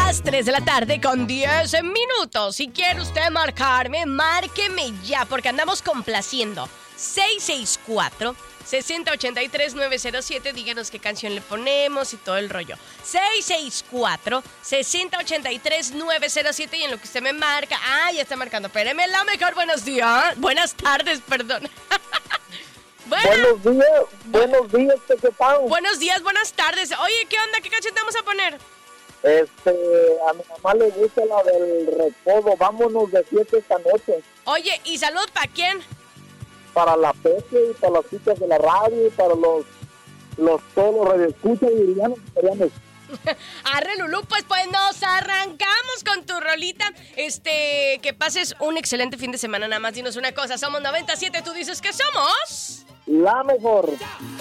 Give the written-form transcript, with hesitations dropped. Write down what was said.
las 3 de la tarde con 10 minutos. Si quiere usted marcarme, márqueme ya, porque andamos complaciendo. 664-6083-907. Díganos qué canción le ponemos y todo el rollo. 664-6083-907. Y en lo que usted me marca. Ya está marcando. Espéreme, la mejor. Buenos días. Buenas tardes, perdón. Buenos días, ¿qué tal? Buenos días, buenas tardes. Oye, ¿qué onda? ¿Qué canción te vamos a poner? A mi mamá le gusta la del recodo. Vámonos de fiesta esta noche. Oye, ¿y salud para quién? Para la Pepe y para las chicas de la radio y para todos los radioescuchas y villanos. Arre, Lulú, pues nos arrancamos con tu rolita. Que pases un excelente fin de semana. Nada más dinos una cosa, somos 97, tú dices que somos la mejor.